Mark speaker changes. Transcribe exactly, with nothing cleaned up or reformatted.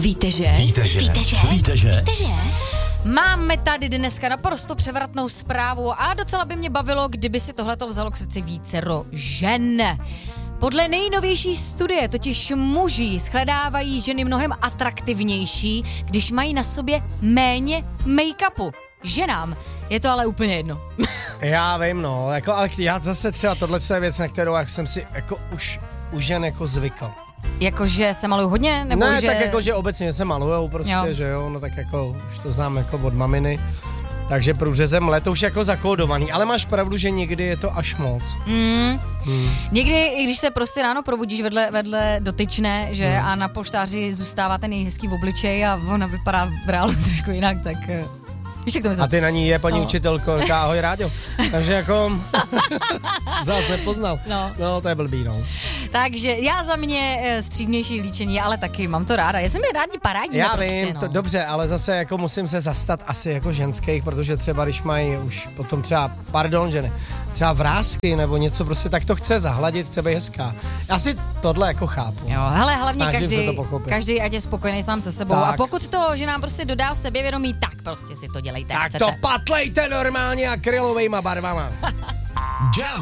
Speaker 1: Víte, že?
Speaker 2: Víte, že?
Speaker 1: Víte, že?
Speaker 2: Víte, že?
Speaker 1: Víte, že?
Speaker 3: Máme tady dneska naprosto převratnou zprávu a docela by mě bavilo, kdyby si tohleto vzalo k srdci vícero žen. Podle nejnovější studie totiž muži shledávají ženy mnohem atraktivnější, když mají na sobě méně make-upu. Ženám je to ale úplně jedno.
Speaker 4: Já vím, no, jako, ale já zase třeba tohle je věc, na kterou jak jsem si jako už, už jen jako zvykl.
Speaker 3: Jakože se malují hodně? Nebo
Speaker 4: ne,
Speaker 3: že...
Speaker 4: tak jako, že obecně se malujou prostě, jo. že jo, no tak jako už to znám jako od maminy. Takže průřezem let, to už jako zakódovaný, ale máš pravdu, že někdy je to až moc.
Speaker 3: Mm. Hmm. Někdy, i když se prostě ráno probudíš vedle, vedle dotyčné, že hmm. a na polštáři zůstává ten nejhezký v obličeji a ona vypadá v reálu trošku jinak, tak... Víš, jak to myslím?
Speaker 4: A ty na ní je paní
Speaker 3: no.
Speaker 4: učitelko, říká ahoj Ráďo. Takže jako zás nepoznal.
Speaker 3: No.
Speaker 4: no, to je blbý, no.
Speaker 3: Takže já za mě střídnější líčení, ale taky mám to ráda. Já jsem je rádi parádní.
Speaker 4: Já
Speaker 3: prostě,
Speaker 4: vím,
Speaker 3: no.
Speaker 4: to, dobře, ale zase jako musím se zastat asi jako ženských, protože třeba když mají už potom třeba, pardon, že ne, třeba vrásky nebo něco prostě, tak to chce zahladit, chce být hezká. Já si tohle jako chápu.
Speaker 3: Jo, hele, hlavně
Speaker 4: Snažím
Speaker 3: každý,
Speaker 4: každý
Speaker 3: ať je spokojený sám se sebou.
Speaker 4: Tak.
Speaker 3: A pokud to, že nám prostě dodá sebevědomí, tak prostě si to dělejte.
Speaker 4: Tak
Speaker 3: chcete.
Speaker 4: to patlejte normálně akrylovejma barvama.
Speaker 2: Jam